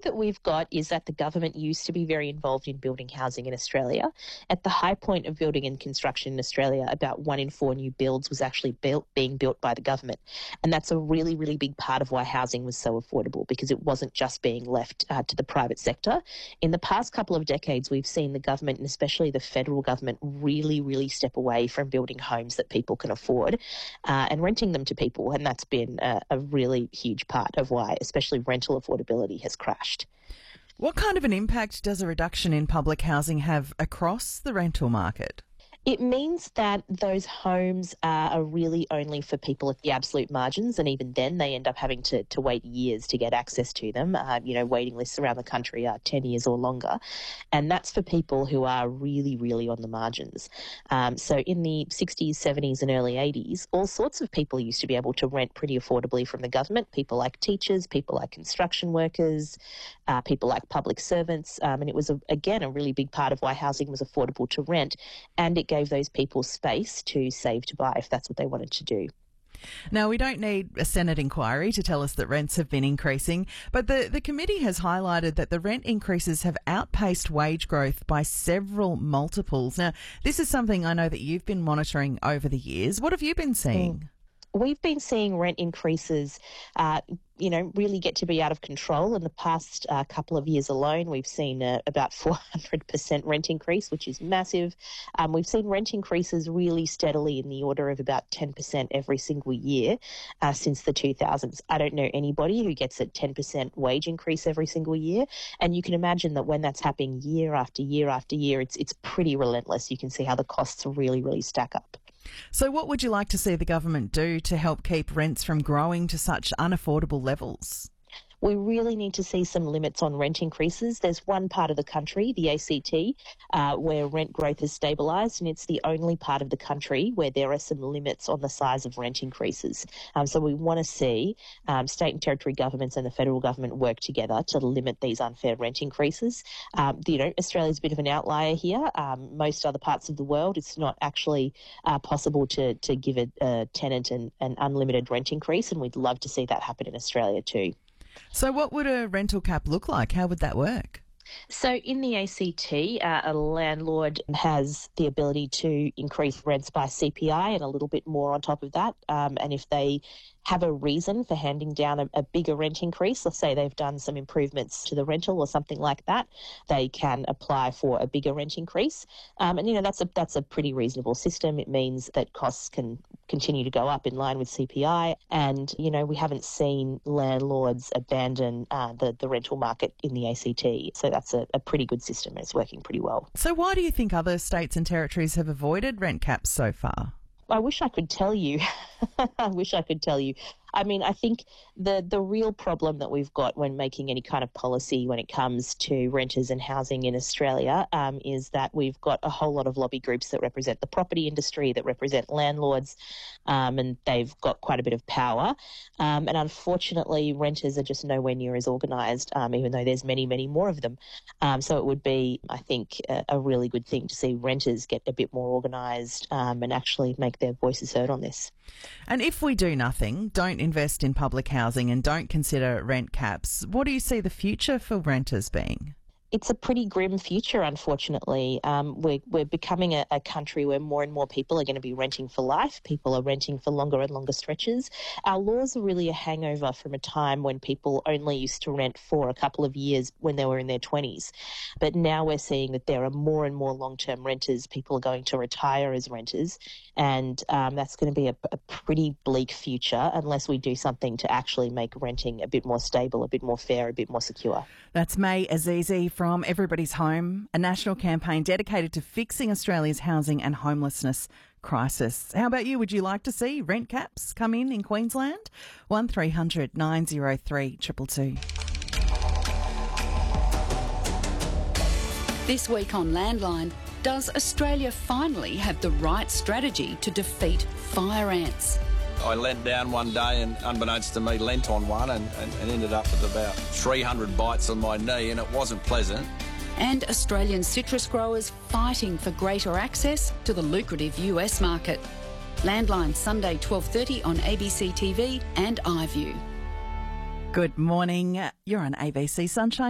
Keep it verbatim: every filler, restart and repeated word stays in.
that we've got is that the government used to be very involved in building housing in Australia. At the high point of building and construction in Australia, about one in four new builds was actually built, being built by the government. And that's a really, really big part of why housing was so affordable, because it wasn't just being left uh, to the private sector. In the past couple of decades, we've seen the government, and especially the federal government, really, really step away from building homes that people can afford uh, and renting them to people. And that's been a, a really huge part of why, especially rental affordability, has crashed. What kind of an impact does a reduction in public housing have across the rental market? It means that those homes uh, are really only for people at the absolute margins, and even then they end up having to, to wait years to get access to them. Uh, you know, waiting lists around the country are ten years or longer, and that's for people who are really, really on the margins. Um, so in the sixties, seventies and early eighties, all sorts of people used to be able to rent pretty affordably from the government, people like teachers, people like construction workers, uh, people like public servants, um, and it was, a, again, a really big part of why housing was affordable to rent, and it gave those people space to save to buy if that's what they wanted to do. Now, we don't need a Senate inquiry to tell us that rents have been increasing, but the, the committee has highlighted that the rent increases have outpaced wage growth by several multiples. Now, this is something I know that you've been monitoring over the years. What have you been seeing? Mm. We've been seeing rent increases, uh, you know, really get to be out of control. In the past uh, couple of years alone, we've seen uh, about four hundred percent rent increase, which is massive. Um, we've seen rent increases really steadily in the order of about ten percent every single year uh, since the two thousands. I don't know anybody who gets a ten percent wage increase every single year. And you can imagine that when that's happening year after year after year, it's it's pretty relentless. You can see how the costs really, really stack up. So what would you like to see the government do to help keep rents from growing to such unaffordable levels? We really need to see some limits on rent increases. There's one part of the country, the A C T, uh, where rent growth has stabilised, and it's the only part of the country where there are some limits on the size of rent increases. Um, so we want to see um, state and territory governments and the federal government work together to limit these unfair rent increases. Um, you know, Australia's a bit of an outlier here. Um, most other parts of the world, it's not actually uh, possible to, to give a, a tenant an, an unlimited rent increase, and we'd love to see that happen in Australia too. So what would a rental cap look like? How would that work? So in the A C T, uh, a landlord has the ability to increase rents by C P I and a little bit more on top of that. Um, and if they have a reason for handing down a, a bigger rent increase, let's say they've done some improvements to the rental or something like that, they can apply for a bigger rent increase. Um, and, you know, that's a that's a pretty reasonable system. It means that costs can continue to go up in line with C P I. And, you know, we haven't seen landlords abandon uh, the, the rental market in the A C T. So that's a, a pretty good system and it's working pretty well. So why do you think other states and territories have avoided rent caps so far? I wish I could tell you. I wish I could tell you. I mean, I think the, the real problem that we've got when making any kind of policy when it comes to renters and housing in Australia um, is that we've got a whole lot of lobby groups that represent the property industry, that represent landlords, um, and they've got quite a bit of power. Um, and unfortunately, renters are just nowhere near as organised, um, even though there's many, many more of them. Um, so it would be, I think, a, a really good thing to see renters get a bit more organised um, and actually make their voices heard on this. And if we do nothing, don't invest in public housing and don't consider rent caps, what do you see the future for renters being? It's a pretty grim future, unfortunately. Um, we're, we're becoming a, a country where more and more people are going to be renting for life. People are renting for longer and longer stretches. Our laws are really a hangover from a time when people only used to rent for a couple of years when they were in their twenties. But now we're seeing that there are more and more long-term renters. People are going to retire as renters, and um, that's going to be a, a pretty bleak future unless we do something to actually make renting a bit more stable, a bit more fair, a bit more secure. That's May Azizi from Everybody's Home, a national campaign dedicated to fixing Australia's housing and homelessness crisis. How about you? Would you like to see rent caps come in in Queensland? one three hundred nine oh three two two two. This week on Landline, does Australia finally have the right strategy to defeat fire ants? I leant down one day and, unbeknownst to me, leant on one and, and, and ended up with about three hundred bites on my knee, and it wasn't pleasant. And Australian citrus growers fighting for greater access to the lucrative U S market. Landline, Sunday twelve thirty on A B C T V and iView. Good morning. You're on A B C Sunshine.